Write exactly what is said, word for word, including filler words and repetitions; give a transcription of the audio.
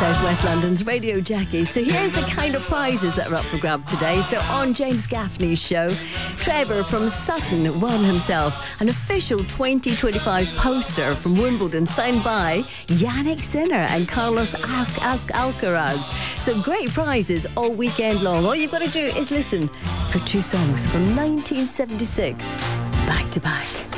South West London's Radio Jackie. So here's the kind of prizes that are up for grab today. So on James Gaffney's show, Trevor from Sutton won himself an official twenty twenty-five poster from Wimbledon signed by Yannick Sinner and Carlos Al- Alcaraz. So great prizes all weekend long. All you've got to do is listen for two songs from nineteen seventy-six back to back.